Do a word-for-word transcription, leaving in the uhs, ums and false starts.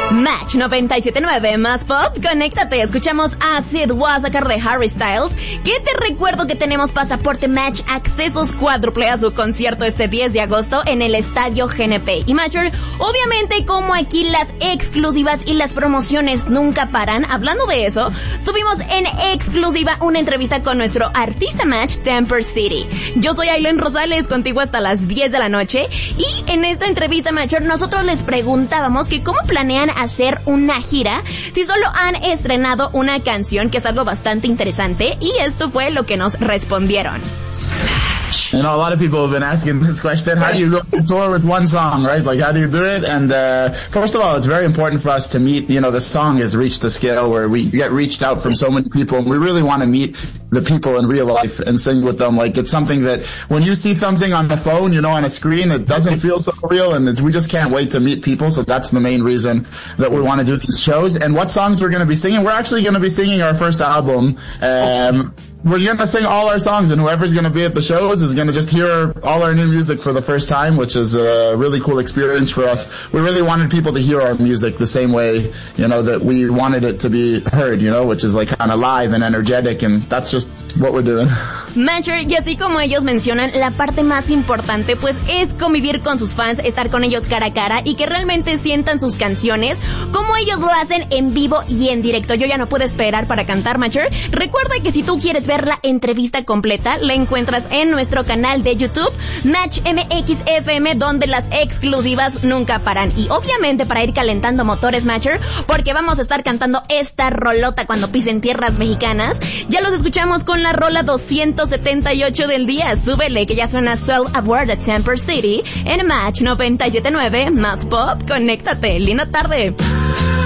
Match noventa y siete punto nueve más pop, conéctate, escuchamos Acid Was a cargo de Harry Styles, que te recuerdo que tenemos pasaporte Match, accesos cuádruple a su concierto este diez de agosto en el Estadio G N P. Y Matcher, obviamente como aquí las exclusivas y las promociones nunca paran, hablando de eso, tuvimos en exclusiva una entrevista con nuestro artista Match, Temper City. Yo soy Aileen Rosales, contigo hasta las diez de la noche, y en esta entrevista Matcher, nosotros les preguntábamos que cómo planean hacer una gira si solo han estrenado una canción, que es algo bastante interesante, y esto fue lo que nos respondieron. You know, a lot of people have been asking this question. How do you go on tour with one song, right? Like, how do you do it? And, uh, first of all, it's very important for us to meet, you know, the song has reached the scale where we get reached out from so many people, and we really want to meet the people in real life and sing with them. Like, it's something that when you see something on the phone, you know, on a screen, it doesn't feel so real, and it, we just can't wait to meet people. So that's the main reason that we want to do these shows. And what songs we're going to be singing? We're actually going to be singing our first album. Um, we're going to sing all our songs, and whoever's going to be at the shows is going to just hear all our new music for the first time, which is a really cool experience for us. We really wanted people to hear our music the same way, you know, that we wanted it to be heard, you know, which is like kind of live and energetic, and that's just what we're doing. Matcher, y así como ellos mencionan, la parte más importante pues es convivir con sus fans, estar con ellos cara a cara y que realmente sientan sus canciones como ellos lo hacen en vivo y en directo. Yo ya no puedo esperar para cantar, Matcher. Recuerda que si tú quieres ver la entrevista completa, la encuentras en nuestro canal de YouTube, Match M X F M, donde las exclusivas nunca paran. Y obviamente para ir calentando motores, Matcher, porque vamos a estar cantando esta rolota cuando pisen tierras mexicanas, ya los escuchamos con la rola doscientos setenta y ocho del día. Súbele, que ya suena Swell Award de Temper City en Match noventa y siete punto nueve más pop. Conéctate, linda tarde.